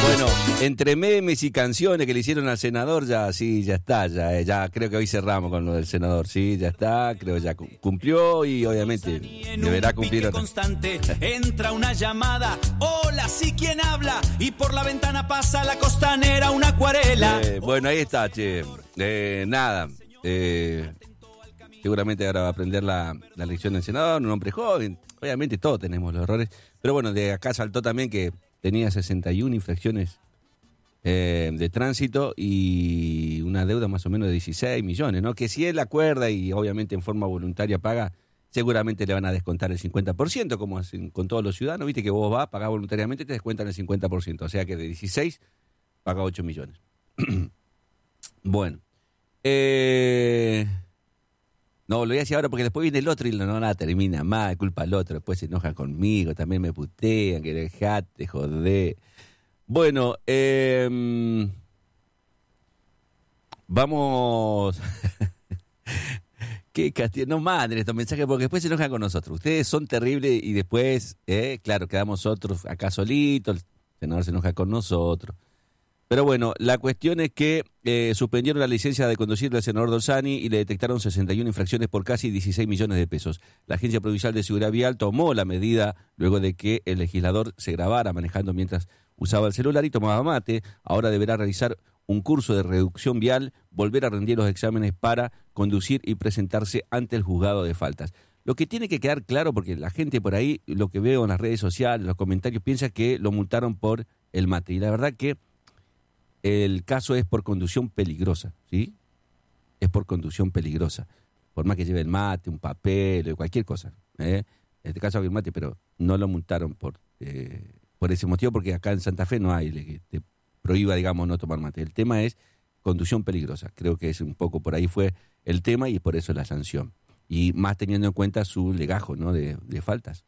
Bueno, entre memes y canciones que le hicieron al senador, ya está, ya creo que hoy cerramos con lo del senador, sí, ya está, creo ya cumplió y obviamente deberá cumplir. Constante, entra una llamada, hola, sí, ¿quién habla? Y por la ventana pasa la costanera una acuarela. Bueno, ahí está, che, nada, seguramente ahora va a aprender la lección del senador, un hombre joven, obviamente todos tenemos los errores, pero bueno, de acá saltó también que tenía 61 infracciones de tránsito y una deuda más o menos de 16 millones, ¿no? Que si él acuerda y obviamente en forma voluntaria paga, seguramente le van a descontar el 50%, como hacen con todos los ciudadanos. Viste que vos vas, pagás voluntariamente y te descuentan el 50%. O sea que de 16 paga 8 millones. Bueno. No, lo voy a decir ahora porque después viene el otro y no nada termina mal, culpa al otro, después se enojan conmigo, también me putean, que dejate, joder. Bueno, vamos. Qué castigo, no manden estos mensajes porque después se enojan con nosotros. Ustedes son terribles y después, claro, quedamos otros acá solitos, el senador se enoja con nosotros. Pero bueno, la cuestión es que suspendieron la licencia de conducir del senador Dolzani y le detectaron 61 infracciones por casi 16 millones de pesos. La Agencia Provincial de Seguridad Vial tomó la medida luego de que el legislador se grabara manejando mientras usaba el celular y tomaba mate. Ahora deberá realizar un curso de reducción vial, volver a rendir los exámenes para conducir y presentarse ante el juzgado de faltas. Lo que tiene que quedar claro, porque la gente por ahí, lo que veo en las redes sociales, los comentarios, piensa que lo multaron por el mate. Y la verdad que el caso es por conducción peligrosa, ¿sí? Es por conducción peligrosa. Por más que lleve el mate, un papel, cualquier cosa. En este caso había el mate, pero no lo multaron por ese motivo, porque acá en Santa Fe no hay que te prohíba, digamos, no tomar mate. El tema es conducción peligrosa. Creo que es un poco por ahí fue el tema y por eso la sanción. Y más teniendo en cuenta su legajo, ¿no? de faltas.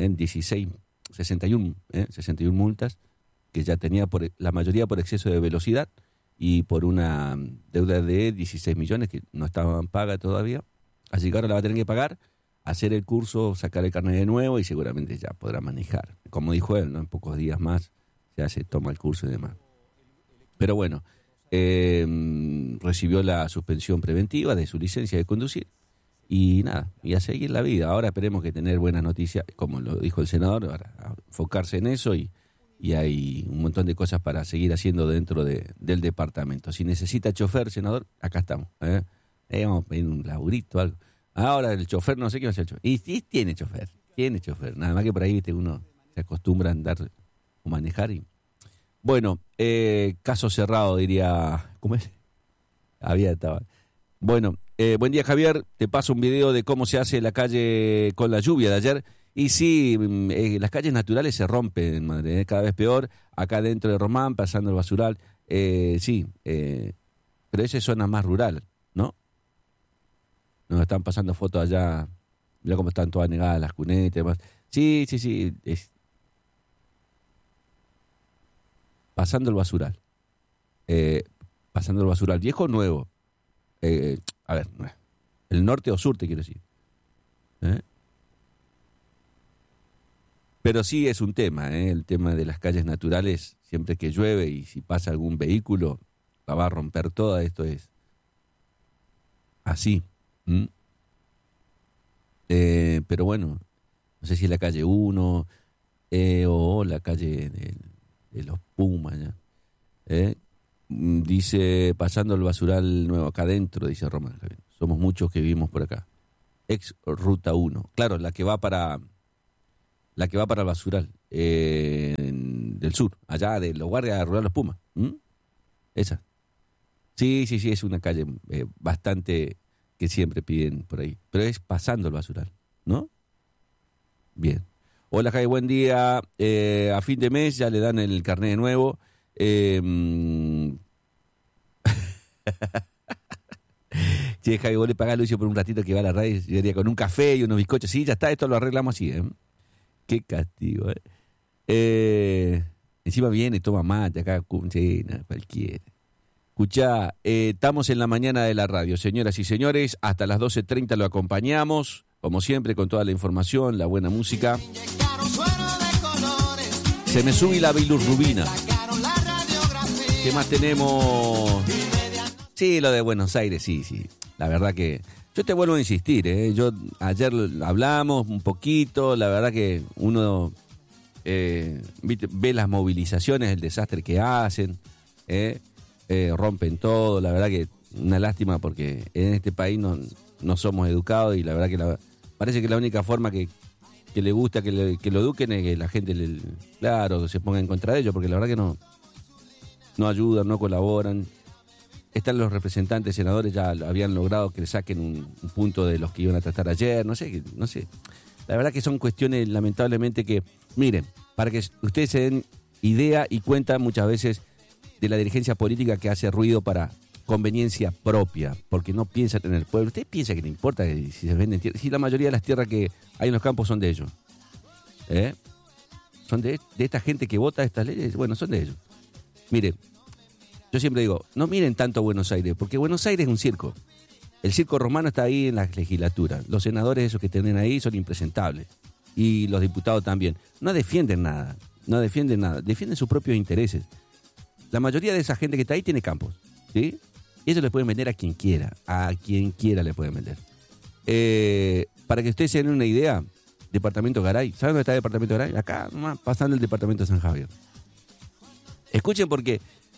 61 multas que ya tenía la mayoría por exceso de velocidad y por una deuda de 16 millones que no estaban pagas todavía. Así que ahora la va a tener que pagar, hacer el curso, sacar el carnet de nuevo y seguramente ya podrá manejar. Como dijo él, ¿no? En pocos días más ya se toma el curso y demás. Pero bueno, recibió la suspensión preventiva de su licencia de conducir y nada, y a seguir la vida. Ahora esperemos que tener buenas noticias, como lo dijo el senador, ahora a enfocarse en eso y hay un montón de cosas para seguir haciendo dentro del departamento. Si necesita chofer, senador, acá estamos. Vamos a pedir un laburito o algo. Ahora el chofer, no sé qué va a hacer el chofer. Y tiene chofer. Nada más que por ahí, viste, uno se acostumbra a andar o manejar. Bueno, caso cerrado, diría. ¿Cómo es? Estaba. Bueno, buen día, Javier. Te paso un video de cómo se hace la calle con la lluvia de ayer. Y sí, las calles naturales se rompen, madre, cada vez peor. Acá dentro de Román, pasando el basural. Sí, pero esa es zona más rural, ¿no? Nos están pasando fotos allá. Mira cómo están todas negadas las cunetas y demás. Sí. Pasando el basural. Pasando el basural. ¿Viejo o nuevo? A ver, el norte o sur, te quiero decir. Pero sí es un tema, el tema de las calles naturales, siempre que llueve y si pasa algún vehículo, la va a romper toda, esto es así. Pero bueno, no sé si es la calle 1 o la calle de los Pumas, ¿ya? Dice, pasando el basural nuevo, acá adentro, dice Román. Somos muchos que vivimos por acá. Ex Ruta 1. Claro, la que va para el basural del sur, allá de los guardias rural Los Pumas. Esa. Sí, es una calle bastante que siempre piden por ahí. Pero es pasando el basural, ¿no? Bien. Hola, Javi, buen día. A fin de mes ya le dan el carnet de nuevo. Che, Javi, vos le pagás a Lucio por un ratito que va a la radio, yo diría con un café y unos bizcochos. Sí, ya está, esto lo arreglamos así, Qué castigo, Encima viene, toma mate acá, sí, no, cualquiera. Escuchá, estamos en la mañana de la radio, señoras y señores, hasta las 12:30 lo acompañamos, como siempre, con toda la información, la buena música. Se me sube la bilirrubina. ¿Qué más tenemos? Sí, lo de Buenos Aires, sí. La verdad que... Yo te vuelvo a insistir, Yo ayer hablamos un poquito, la verdad que uno ve las movilizaciones, el desastre que hacen, rompen todo, la verdad que una lástima porque en este país no somos educados y la verdad que parece que la única forma que le gusta que lo eduquen es que la gente, claro, se ponga en contra de ellos, porque la verdad que no ayudan, no colaboran. Están los representantes, senadores, ya habían logrado que le saquen un punto de los que iban a tratar ayer, no sé. La verdad que son cuestiones, lamentablemente, que, miren, para que ustedes se den idea y cuenta muchas veces de la dirigencia política que hace ruido para conveniencia propia, porque no piensan en el pueblo. ¿Usted piensa que le importa si se venden tierras? Si la mayoría de las tierras que hay en los campos son de ellos. Son de esta gente que vota estas leyes, bueno, son de ellos. Mire, yo siempre digo, no miren tanto a Buenos Aires, porque Buenos Aires es un circo. El circo romano está ahí en la legislatura. Los senadores esos que tienen ahí son impresentables. Y los diputados también. No defienden nada, defienden sus propios intereses. La mayoría de esa gente que está ahí tiene campos, ¿sí? Y ellos le pueden vender a quien quiera le pueden vender. Para que ustedes se den una idea, Departamento Garay, ¿saben dónde está el Departamento Garay? Acá, nomás, pasando el Departamento de San Javier. Escuchen porque...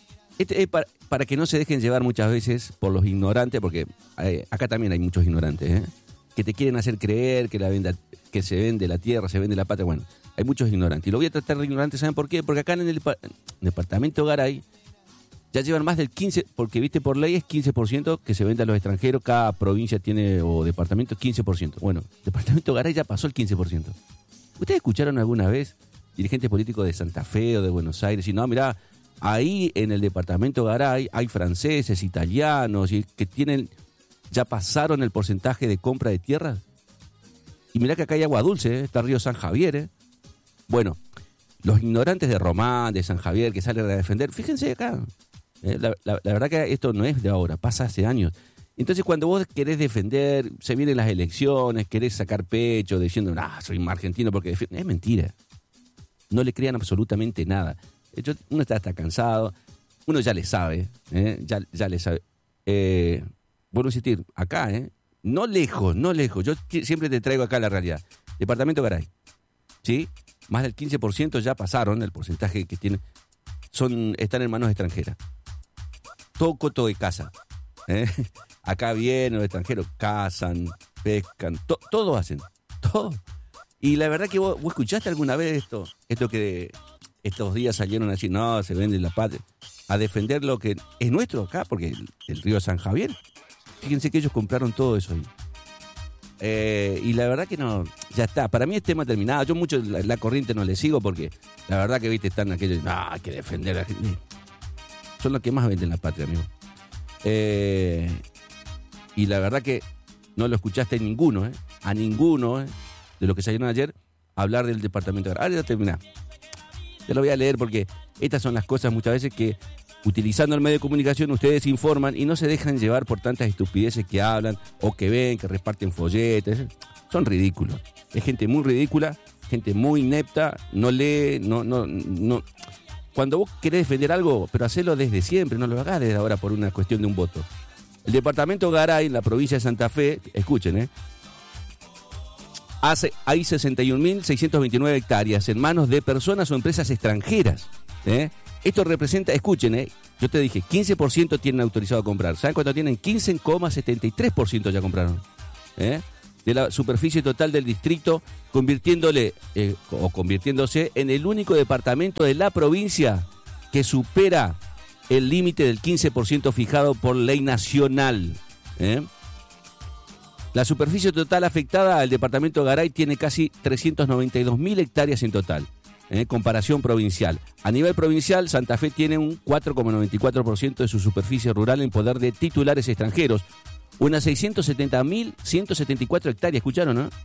para que no se dejen llevar muchas veces por los ignorantes, porque acá también hay muchos ignorantes, que te quieren hacer creer que se vende la tierra, se vende la patria. Bueno, hay muchos ignorantes. Y lo voy a tratar de ignorantes, ¿saben por qué? Porque acá en el departamento Garay ya llevan más del 15%, porque viste por ley es 15% que se vende a los extranjeros, cada provincia tiene, o departamento, 15%. Bueno, departamento Garay ya pasó el 15%. ¿Ustedes escucharon alguna vez dirigentes políticos de Santa Fe o de Buenos Aires? Y no, mirá, ahí en el departamento Garay hay franceses, italianos, y que ya pasaron el porcentaje de compra de tierras. Y mirá que acá hay agua dulce, está el río San Javier. Bueno, los ignorantes de Román, de San Javier, que salen a defender, fíjense acá. La verdad que esto no es de ahora, pasa hace años. Entonces cuando vos querés defender, se vienen las elecciones, querés sacar pecho diciendo, soy argentino porque defiendo. Es mentira. No le crean absolutamente nada. Uno está hasta cansado, uno ya le sabe, ya le sabe. Vuelvo a insistir, acá, no lejos, yo siempre te traigo acá la realidad. Departamento Garay, ¿sí? Más del 15% ya pasaron el porcentaje que tienen, están en manos extranjeras. Todo coto de casa. Acá vienen los extranjeros, cazan, pescan, todo hacen, todo. Y la verdad que vos escuchaste alguna vez esto que estos días salieron a decir, no, se vende la patria, a defender lo que es nuestro acá, porque el río San Javier, fíjense que ellos compraron todo eso ahí. Y la verdad que no, ya está, para mí es tema terminado. Yo mucho la corriente no le sigo porque la verdad que viste están aquellos, hay que defender a la gente. Son los que más venden la patria, amigo. Y la verdad que no lo escuchaste a ninguno de los que salieron ayer hablar del departamento de Garay. Ya terminá. Te lo voy a leer porque estas son las cosas muchas veces que, utilizando el medio de comunicación, ustedes informan y no se dejan llevar por tantas estupideces que hablan o que ven, que reparten folletos. Son ridículos. Es gente muy ridícula, gente muy inepta, no lee, no. Cuando vos querés defender algo, pero hacelo desde siempre, no lo hagas desde ahora por una cuestión de un voto. El departamento Garay, en la provincia de Santa Fe, escuchen, hay 61.629 hectáreas en manos de personas o empresas extranjeras. Esto representa, escuchen, yo te dije, 15% tienen autorizado a comprar. ¿Saben cuánto tienen? 15,73% ya compraron. De la superficie total del distrito, convirtiéndose en el único departamento de la provincia que supera el límite del 15% fijado por ley nacional. La superficie total afectada al departamento de Garay tiene casi 392.000 hectáreas en total, comparación provincial. A nivel provincial, Santa Fe tiene un 4,94% de su superficie rural en poder de titulares extranjeros. Unas 670.174 hectáreas, ¿escucharon, no?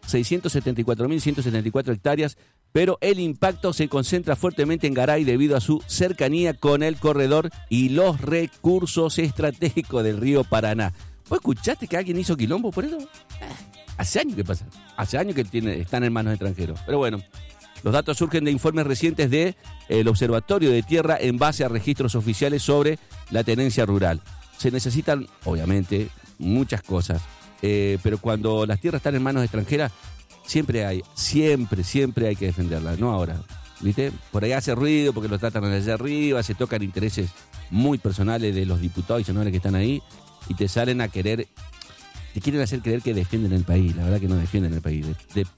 674.174 hectáreas, pero el impacto se concentra fuertemente en Garay debido a su cercanía con el corredor y los recursos estratégicos del río Paraná. ¿Vos escuchaste que alguien hizo quilombo por eso? Hace años que pasa. Hace años que están en manos de extranjeros. Pero bueno, Los datos surgen de informes recientes del Observatorio de Tierra en base a registros oficiales sobre la tenencia rural. Se necesitan, obviamente, muchas cosas, pero cuando las tierras están en manos extranjeras, siempre hay que defenderlas, no ahora. ¿Viste? Por ahí hace ruido porque lo tratan desde arriba, se tocan intereses muy personales de los diputados y senadores que están ahí y te salen a querer, te quieren hacer creer que defienden el país. La verdad que no defienden el país,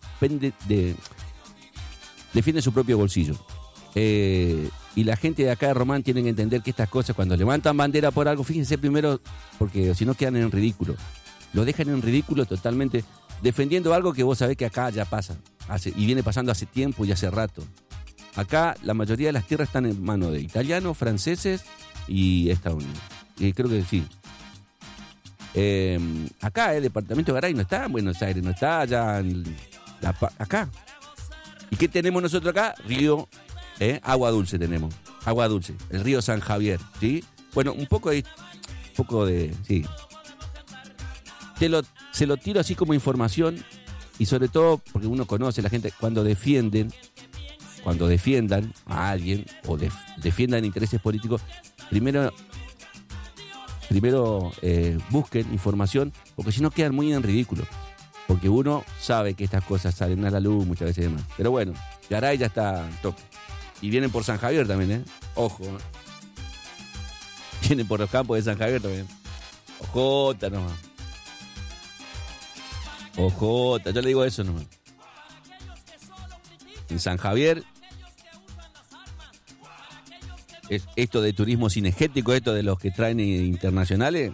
defienden su propio bolsillo. Y la gente de acá de Román tiene que entender que estas cosas, cuando levantan bandera por algo, fíjense primero, porque si no quedan en ridículo. Lo dejan en ridículo totalmente, defendiendo algo que vos sabés que acá ya pasa, y viene pasando hace tiempo y hace rato. Acá la mayoría de las tierras están en manos de italianos, franceses y Estados Unidos. Creo que sí. Acá el departamento de Garay no está en Buenos Aires, no está allá acá. ¿Y qué tenemos nosotros acá? Río, agua dulce tenemos. Agua dulce, el río San Javier, ¿sí? Bueno, un poco de sí. Se lo tiro así como información y sobre todo porque uno conoce la gente cuando defiendan a alguien o defiendan intereses políticos, primero busquen información, porque si no quedan muy en ridículo, porque uno sabe que estas cosas salen a la luz muchas veces y demás. Pero bueno, Garay ya está en toque. Y vienen por San Javier también, ojo. Vienen por los campos de San Javier también. Ojota nomás. Ojota, yo le digo eso nomás. En San Javier, es esto de turismo cinegético, esto de los que traen internacionales.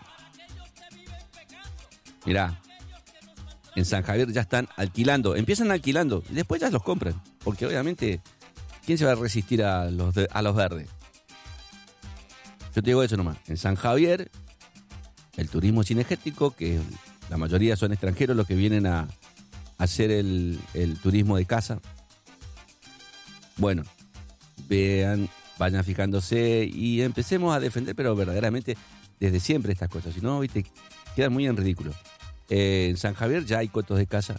Mirá, en San Javier ya están alquilando, empiezan alquilando y después ya los compran, porque obviamente, ¿quién se va a resistir a los verdes? Yo te digo eso nomás, en San Javier, el turismo cinegético, que la mayoría son extranjeros los que vienen a hacer el turismo de casa. Bueno, vayan fijándose y empecemos a defender, pero verdaderamente desde siempre estas cosas. Si no, viste, quedan muy en ridículo. En San Javier ya hay cotos de casa,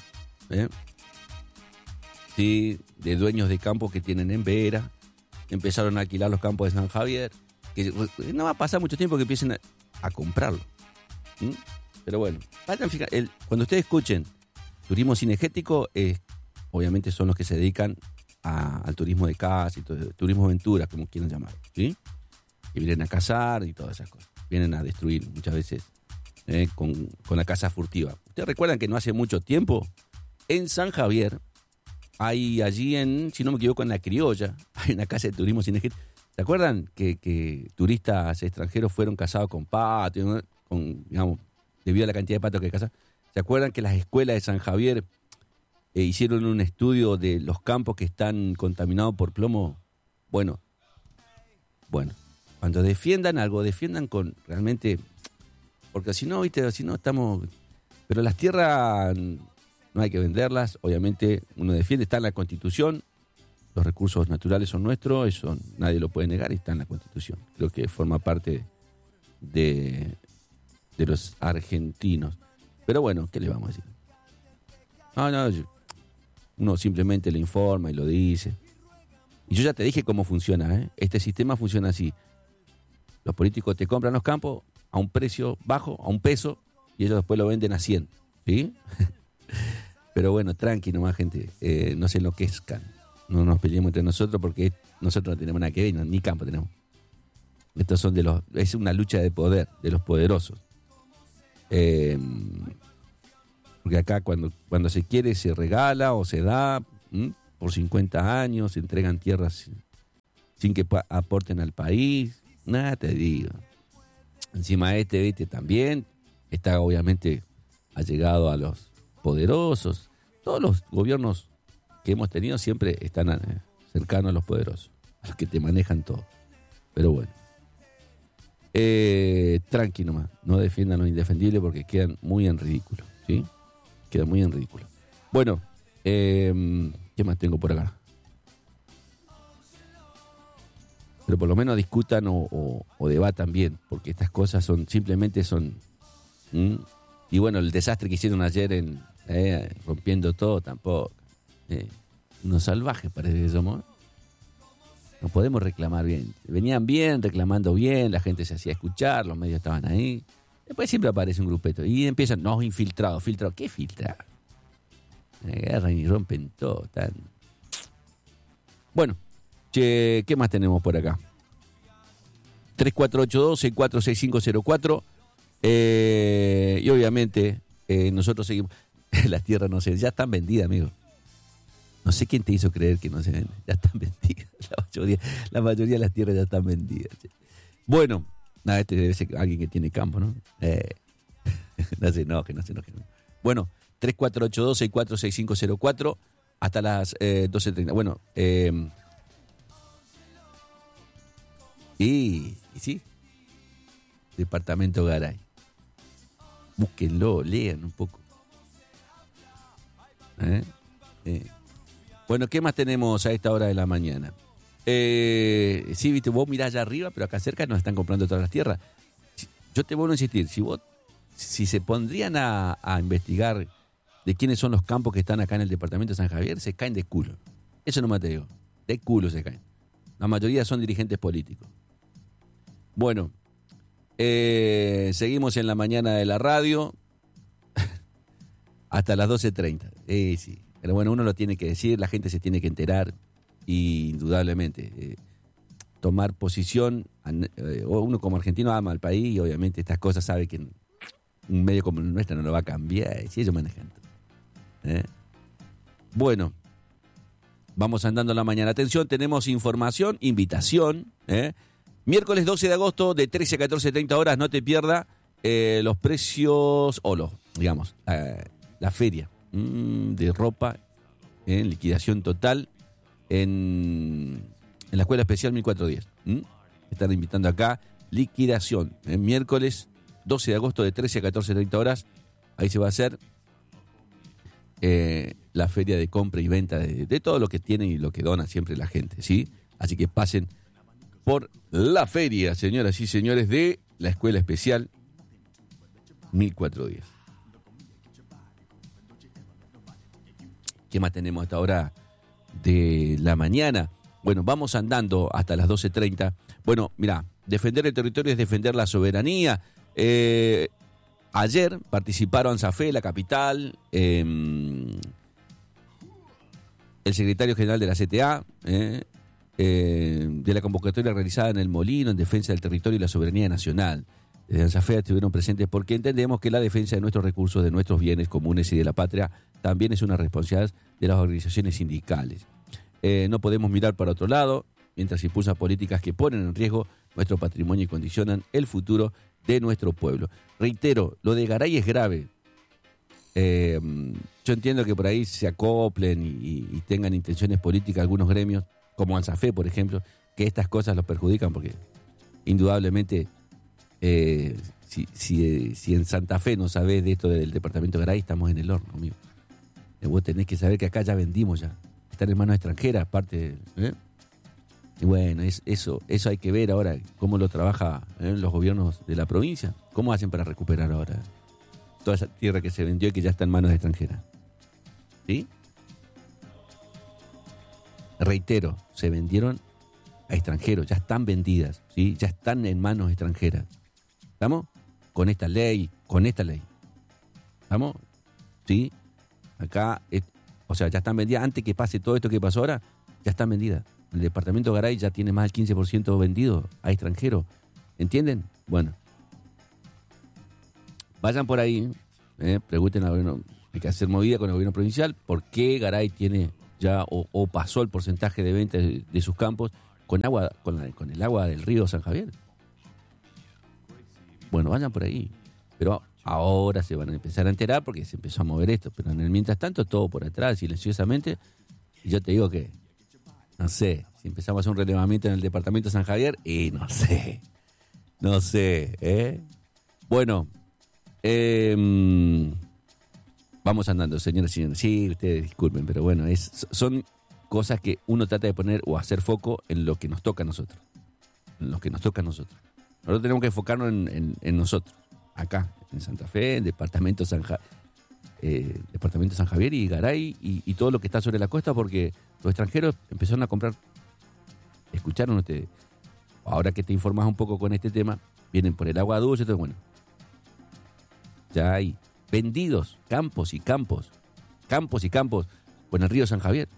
sí, de dueños de campos que tienen en Vera. Empezaron a alquilar los campos de San Javier. Que no va a pasar mucho tiempo que empiecen a comprarlo. Pero bueno, vayan fijando. Cuando ustedes escuchen turismo cinegético, obviamente son los que se dedican al turismo de casa y todo, turismo aventura, como quieran llamar, ¿sí? Que vienen a cazar y todas esas cosas. Vienen a destruir muchas veces con la caza furtiva. Ustedes recuerdan que no hace mucho tiempo en San Javier hay allí si no me equivoco, en La Criolla, hay una casa de turismo cinegético. ¿Se acuerdan que turistas extranjeros fueron cazados con patos, digamos, debido a la cantidad de patos que cazan? ¿Se acuerdan que las escuelas de San Javier hicieron un estudio de los campos que están contaminados por plomo? Bueno, cuando defiendan algo, defiendan con realmente, porque si no, viste, si no estamos, pero las tierras no hay que venderlas, obviamente uno defiende, está en la Constitución, los recursos naturales son nuestros, eso nadie lo puede negar y está en la Constitución. Creo que forma parte de los argentinos. Pero bueno, ¿qué le vamos a decir? Uno simplemente le informa y lo dice. Y yo ya te dije cómo funciona, Este sistema funciona así. Los políticos te compran los campos a un precio bajo, a $1, y ellos después lo venden a 100, ¿sí? Pero bueno, tranqui nomás, gente. No se enloquezcan. No nos peleemos entre nosotros porque nosotros no tenemos nada que ver, ni campo tenemos. Estos son es una lucha de poder, de los poderosos. Porque acá cuando se quiere se regala o se da por 50 años, se entregan tierras sin que aporten al país. Nada te digo. Encima viste, también está obviamente allegado a los poderosos. Todos los gobiernos que hemos tenido siempre están cercanos a los poderosos, a los que te manejan todo. Pero bueno. Tranqui nomás, no defiendan lo indefendible porque quedan muy en ridículo, ¿sí? Quedan muy en ridículo. Bueno, ¿qué más tengo por acá? Pero por lo menos discutan o debatan bien, porque estas cosas simplemente son. Y bueno, el desastre que hicieron ayer rompiendo todo tampoco. Unos salvajes parece que somos. No podemos reclamar bien. Venían bien, reclamando bien, la gente se hacía escuchar, los medios estaban ahí. Después siempre aparece un grupeto y empiezan, no, infiltrados. ¿Qué filtrado? Agarran y rompen todo. Tan... Bueno, che, ¿qué más tenemos por acá? 3482-646504. Y obviamente nosotros seguimos. Las tierras no se... Ya están vendidas, amigo. No sé quién te hizo creer que no se venden. Ya están vendidas. La mayoría de las tierras ya están vendidas. Che. Bueno, nada, este debe ser alguien que tiene campo, ¿no? No se enoje. Bueno, 3482-646504 hasta las 12:30. Bueno, y sí, Departamento Garay. Búsquenlo, lean un poco. Bueno, ¿qué más tenemos a esta hora de la mañana? Sí, viste, vos mirás allá arriba, pero acá cerca nos están comprando todas las tierras. Yo te vuelvo a insistir, si se pondrían a investigar de quiénes son los campos que están acá en el departamento de San Javier, se caen de culo. Eso nomás te digo, de culo se caen. La mayoría son dirigentes políticos. Bueno, seguimos en la mañana de la radio hasta las 12:30. Sí. Pero bueno, uno lo tiene que decir, la gente se tiene que enterar y indudablemente tomar posición. Uno como argentino ama al país y obviamente estas cosas sabe que un medio como el nuestro no lo va a cambiar. Si ellos manejan todo. Bueno, vamos andando la mañana. Atención, tenemos información, invitación. Miércoles 12 de agosto de 13 a 14:30 horas, no te pierda los precios o la feria de ropa en liquidación total en la Escuela Especial 1410. Están invitando acá, liquidación, miércoles 12 de agosto de 13 a 14:30 horas. Ahí se va a hacer la feria de compra y venta de todo lo que tiene y lo que dona siempre la gente, ¿sí? Así que pasen por la feria, señoras y señores, de la Escuela Especial 1410. ¿Qué más tenemos a esta hora de la mañana? Bueno, vamos andando hasta las 12:30. Bueno, mirá, defender el territorio es defender la soberanía. Ayer participaron ANSAFE, la capital, el secretario general de la CTA, de la convocatoria realizada en El Molino en defensa del territorio y la soberanía nacional. Desde ANSAFE estuvieron presentes porque entendemos que la defensa de nuestros recursos, de nuestros bienes comunes y de la patria también es una responsabilidad de las organizaciones sindicales. No podemos mirar para otro lado mientras impulsan políticas que ponen en riesgo nuestro patrimonio y condicionan el futuro de nuestro pueblo. Reitero, lo de Garay es grave. Yo entiendo que por ahí se acoplen y tengan intenciones políticas algunos gremios, como ANSAFE, por ejemplo, que estas cosas los perjudican porque indudablemente si en Santa Fe no sabés de esto del departamento de Garay, estamos en el horno, amigo. Vos tenés que saber que acá ya vendimos ya. Están en manos extranjeras, aparte. Y bueno, eso hay que ver ahora, cómo lo trabaja los gobiernos de la provincia. ¿Cómo hacen para recuperar ahora toda esa tierra que se vendió y que ya está en manos extranjeras? ¿Sí? Reitero, se vendieron a extranjeros, ya están vendidas, ¿sí? Ya están en manos extranjeras. ¿Estamos? Con esta ley. ¿Estamos? ¿Sí? Acá, ya están vendidas. Antes que pase todo esto que pasó ahora, ya están vendidas. El departamento de Garay ya tiene más del 15% vendido a extranjeros. ¿Entienden? Bueno. Vayan por ahí, pregunten al gobierno, hay que hacer movida con el gobierno provincial, ¿por qué Garay tiene ya o pasó el porcentaje de venta de sus campos con el agua del río San Javier? Bueno, vayan por ahí. Pero ahora se van a empezar a enterar porque se empezó a mover esto. Pero en el mientras tanto, todo por atrás, silenciosamente. Y yo te digo que, no sé, si empezamos a hacer un relevamiento en el departamento de San Javier, no sé. Bueno, vamos andando, señoras y señores. Sí, ustedes disculpen, pero bueno, son cosas que uno trata de poner o hacer foco en lo que nos toca a nosotros. Nosotros tenemos que enfocarnos en nosotros, acá, en Santa Fe, en departamento San Javier y Garay y todo lo que está sobre la costa, porque Los extranjeros empezaron a comprar. ¿Escucharon ustedes? Ahora que te informas un poco con este tema, vienen por el agua dulce, entonces bueno. Ya hay vendidos campos y campos con el río San Javier.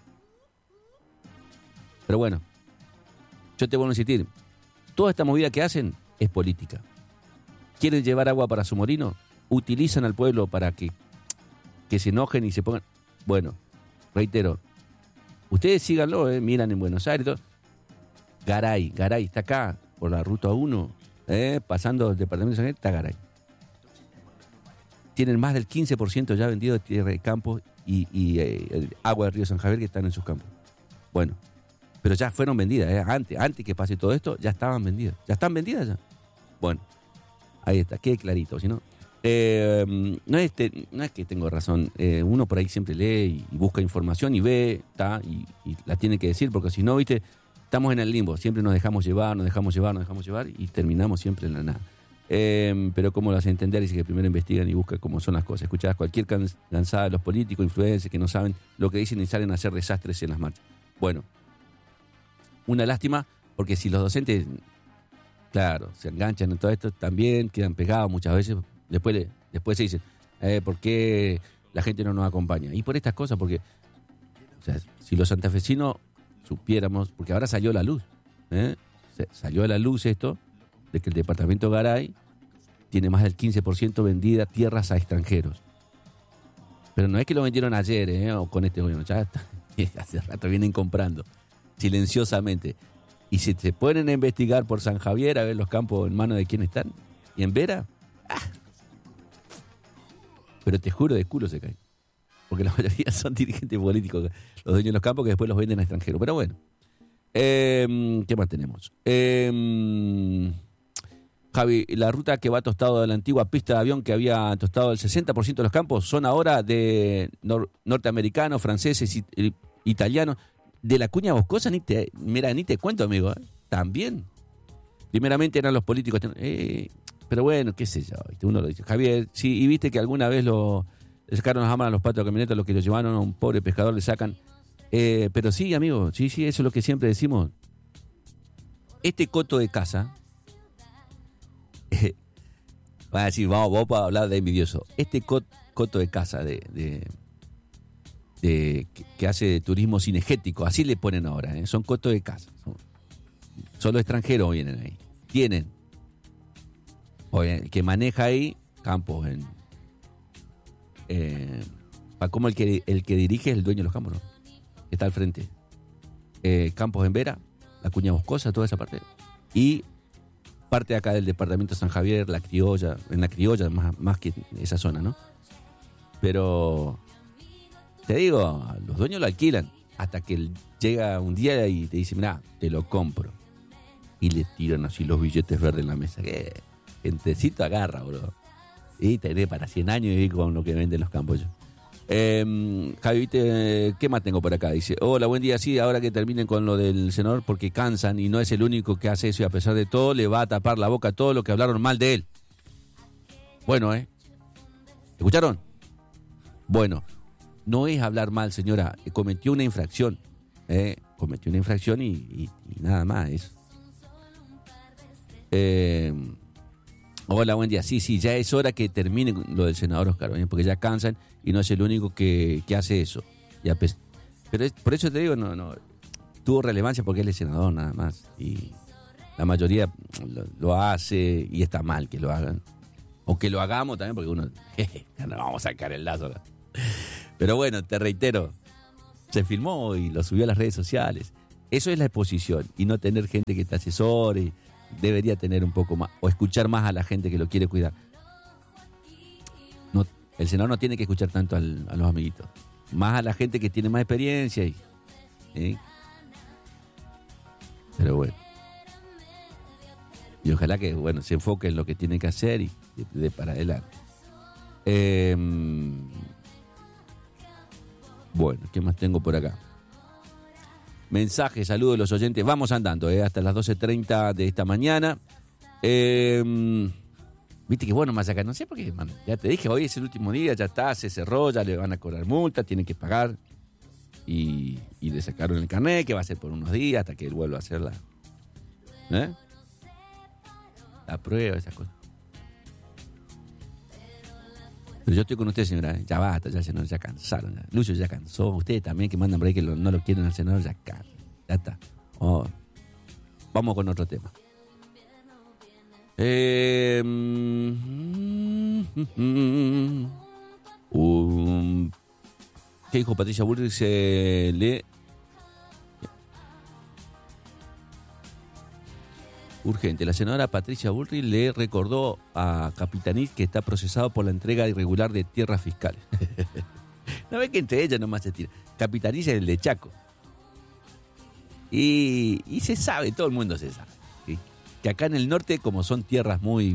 Pero bueno, yo te vuelvo a insistir, toda esta movida que hacen es política. ¿Quieren llevar agua para su molino? Utilizan al pueblo para que se enojen y se pongan... Bueno, reitero, ustedes síganlo, miran en Buenos Aires y todo. Garay está acá, por la ruta 1, pasando el departamento de San Javier, está Garay. Tienen más del 15% ya vendido de tierra de campo y el agua del río San Javier que están en sus campos. Bueno, pero ya fueron vendidas, antes que pase todo esto, ya estaban vendidas. ¿Ya están vendidas ya? Bueno, ahí está, quede clarito, si no... no es que tengo razón, uno por ahí siempre lee y busca información y ve, y la tiene que decir, porque si no, viste, estamos en el limbo, siempre nos dejamos llevar y terminamos siempre en la nada. Pero cómo lo hace entender, dice que primero investigan y buscan cómo son las cosas. Escuchás cualquier cansada de los políticos, influencers que no saben lo que dicen y salen a hacer desastres en las marchas. Bueno, una lástima, porque si los docentes, claro, se enganchan en todo esto, también quedan pegados muchas veces. Después se dice, ¿por qué la gente no nos acompaña? Y por estas cosas, porque o sea, si los santafesinos supiéramos, porque ahora salió a la luz, salió a la luz esto, de que el departamento Garay tiene más del 15% vendida tierras a extranjeros. Pero no es que lo vendieron ayer, o con este gobierno, ya está, hace rato vienen comprando, silenciosamente. Y si se ponen a investigar por San Javier, a ver los campos en manos de quién están, y en Vera... Pero te juro, de culo se caen. Porque la mayoría son dirigentes políticos, los dueños de los campos, que después los venden a extranjeros. Pero bueno. ¿Qué más tenemos? Javi, la ruta que va Tostado de la antigua pista de avión que había tostado el 60% de los campos son ahora de norteamericanos, franceses, italianos. De la cuña boscosa, ni te cuento, amigo. También. Primeramente eran los políticos... Pero bueno, qué sé yo, uno lo dice. Javier, sí, y viste que alguna vez le sacaron las amas a los patos de camioneta, los que lo llevaron a un pobre pescador le sacan. Pero sí, amigo, sí, eso es lo que siempre decimos. Este coto de casa, van a decir, vamos a hablar de envidioso. Este coto de casa que hace turismo cinegético, así le ponen ahora, son cotos de casa. Solo extranjeros vienen ahí. Tienen. Oye, el que maneja ahí campos como el que dirige es el dueño de los campos, ¿no? Está al frente. Campos en Vera, la Cuña Boscosa, toda esa parte. Y parte de acá del departamento de San Javier, la Criolla, en la Criolla más que esa zona, ¿no? Pero te digo, los dueños lo alquilan hasta que llega un día y te dice, mirá, te lo compro. Y le tiran así los billetes verdes en la mesa. ¿Qué? Gentecito agarra, bro. Y tenés para 100 años y con lo que venden los campos. Javi, ¿qué más tengo por acá? Dice, hola, buen día. Sí, ahora que terminen con lo del senador porque cansan y no es el único que hace eso y a pesar de todo le va a tapar la boca a todo lo que hablaron mal de él. Bueno, ¿escucharon? Bueno, no es hablar mal, señora. Cometió una infracción. Cometió una infracción y nada más. Eso. Hola, buen día. Sí, ya es hora que termine lo del senador Oscar, porque ya cansan y no es el único que hace eso. Pero por eso te digo, no tuvo relevancia porque él es senador nada más. Y la mayoría lo hace y está mal que lo hagan. O que lo hagamos también porque uno, no vamos a sacar el lazo. Pero bueno, te reitero, se filmó y lo subió a las redes sociales. Eso es la exposición y no tener gente que te asesore. Debería tener un poco más, o escuchar más a la gente que lo quiere cuidar. No, el senador no tiene que escuchar tanto a los amiguitos, más a la gente que tiene más experiencia. Pero bueno. Y ojalá que se enfoque en lo que tiene que hacer y de para adelante. Bueno, ¿qué más tengo por acá? Mensajes, saludos de los oyentes. Vamos andando, hasta las 12:30 de esta mañana. Viste que bueno, más acá, no sé por qué, man, ya te dije, hoy es el último día, ya está, se cerró, ya le van a cobrar multa, tienen que pagar. y le sacaron el carnet, que va a ser por unos días hasta que él vuelva a hacer la prueba, esas cosas. Pero yo estoy con usted, señora, ya basta, ya senador, ya cansaron. Ya. Lucio ya cansó, ustedes también que mandan por ahí que no lo quieren al senador, ya está. Vamos con otro tema. ¿Qué dijo Patricia Bullrich? Urgente. La senadora Patricia Bullrich le recordó a Capitanich que está procesado por la entrega irregular de tierras fiscales. No ve que entre ellas nomás se tira. Capitanich es el de Chaco. Y se sabe, todo el mundo se sabe. ¿Sí? Que acá en el norte, como son tierras muy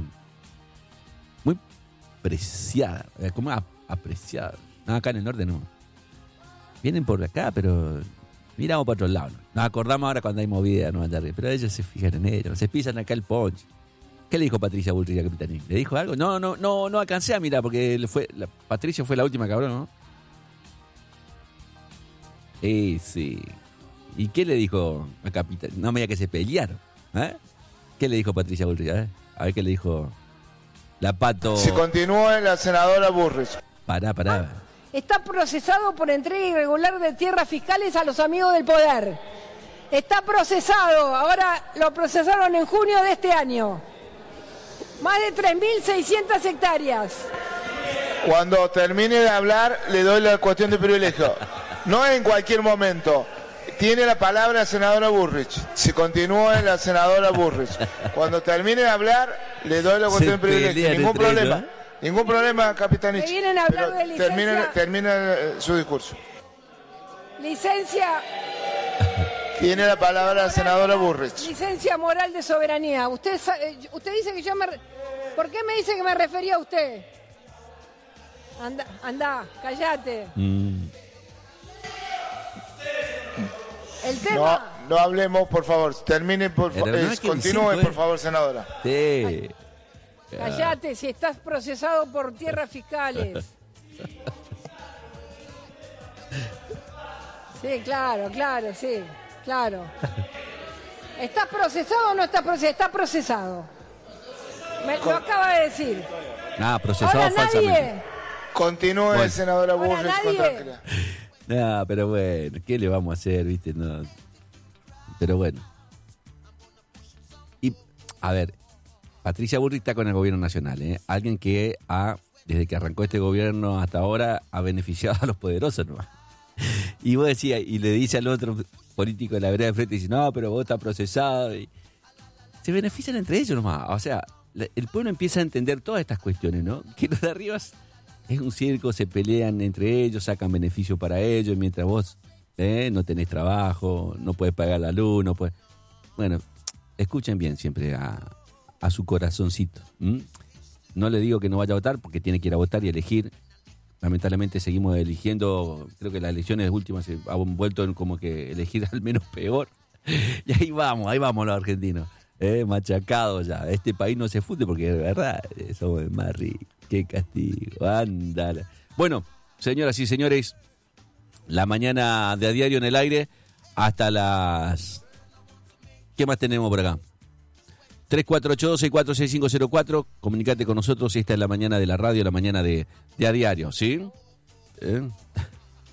preciadas, como apreciadas. No, acá en el norte no. Vienen por acá, pero miramos para otro lado. Nos acordamos ahora cuando hay movida, no andar, pero ellos se fijan en ellos, se pisan acá el ponche. ¿Qué le dijo Patricia Bullrich a Capitanich? ¿Le dijo algo? No alcancé a mirar porque Patricia fue la última que habló, ¿no? Sí. ¿Y qué le dijo a Capitanich? No me diga que se pelearon. ¿Qué le dijo Patricia Bullrich? A ver qué le dijo la Pato. Si continúa la senadora Bullrich. Pará. Está procesado por entrega irregular de tierras fiscales a los amigos del poder. Está procesado, ahora lo procesaron en junio de este año. Más de 3.600 hectáreas. Cuando termine de hablar, le doy la cuestión de privilegio. No en cualquier momento. Tiene la palabra la senadora Bullrich. Si continúa la senadora Bullrich. Cuando termine de hablar, le doy la cuestión de privilegio. Ningún problema. Ellos, Ningún problema, Capitanich. Me vienen a hablar de licencia. Termina su discurso. Licencia. Tiene la palabra la senadora Bullrich. Licencia moral de soberanía. Usted dice que yo ¿Por qué me dice que me refería a usted? Anda, cállate. El tema. No hablemos, por favor. Termine, por favor. Continúe, por favor, senadora. Sí. Cállate, si estás procesado por tierras fiscales. Sí, claro, sí, claro. ¿Estás procesado o no estás procesado? Está procesado. Lo acaba de decir. Procesado ahora falsamente. Nadie. Continúe, senadora Bullrich. No, pero bueno, ¿qué le vamos a hacer, viste? No. Pero bueno. Y, a ver, Patricia Bullrich está con el gobierno nacional, ¿eh? Alguien que desde que arrancó este gobierno hasta ahora, ha beneficiado a los poderosos, ¿no? Y vos decías, y le dice al otro político de la vereda de frente, dice, no, pero vos estás procesado. Y se benefician entre ellos nomás. O sea, el pueblo empieza a entender todas estas cuestiones, ¿no? Que los de arriba es un circo, se pelean entre ellos, sacan beneficio para ellos, mientras vos no tenés trabajo, no puedes pagar la luz, no puedes... Bueno, escuchen bien siempre a su corazoncito. No le digo que no vaya a votar porque tiene que ir a votar y elegir. Lamentablemente seguimos eligiendo, creo que las elecciones últimas se han vuelto en como que elegir al menos peor. Y ahí vamos los argentinos, machacados ya. Este país no se funde porque de verdad somos más ricos. Qué castigo, ándala. Bueno, señoras y señores, la mañana de A Diario en el aire hasta las... ¿Qué más tenemos por acá? 3482-646504. Comunicate con nosotros. Esta es la mañana de la radio, la mañana de A Diario, ¿sí?